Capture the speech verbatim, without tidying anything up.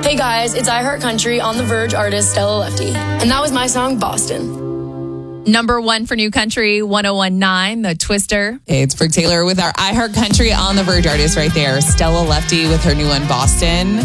Hey guys, it's I Heart Country on the Verge artist Stella Lefty. And that was my song, Boston. Number one for New Country, one oh one point nine, The Twister. Hey, it's Brooke Taylor with our I Heart Country on the Verge artist right there. Stella Lefty with her new one, Boston.